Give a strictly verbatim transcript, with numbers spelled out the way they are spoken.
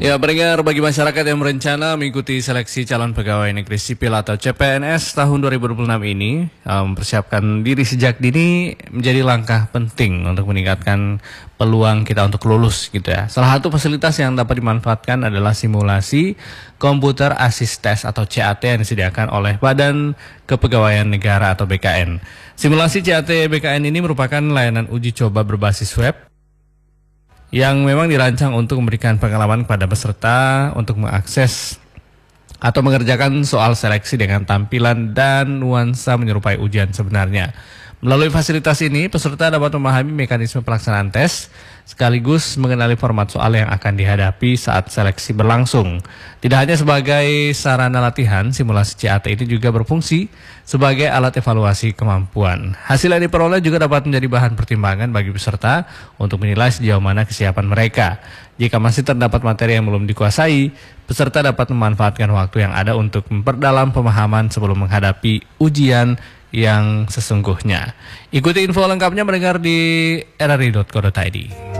Ya, pendengar, bagi masyarakat yang berencana mengikuti seleksi calon pegawai negeri sipil atau C P N S tahun dua ribu dua puluh enam ini, mempersiapkan diri sejak dini menjadi langkah penting untuk meningkatkan peluang kita untuk lulus gitu ya. Salah satu fasilitas yang dapat dimanfaatkan adalah simulasi komputer assist test atau C A T yang disediakan oleh Badan Kepegawaian Negara atau B K N. Simulasi C A T B K N ini merupakan layanan uji coba berbasis web yang memang dirancang untuk memberikan pengalaman kepada peserta untuk mengakses atau mengerjakan soal seleksi dengan tampilan dan nuansa menyerupai ujian sebenarnya. Melalui fasilitas ini, peserta dapat memahami mekanisme pelaksanaan tes, sekaligus mengenali format soal yang akan dihadapi saat seleksi berlangsung. Tidak hanya sebagai sarana latihan, simulasi C A T ini juga berfungsi sebagai alat evaluasi kemampuan. Hasil yang diperoleh juga dapat menjadi bahan pertimbangan bagi peserta untuk menilai sejauh mana kesiapan mereka. Jika masih terdapat materi yang belum dikuasai, peserta dapat memanfaatkan waktu yang ada untuk memperdalam pemahaman sebelum menghadapi ujian yang sesungguhnya. Ikuti info lengkapnya mendengar di r r i dot co dot i d.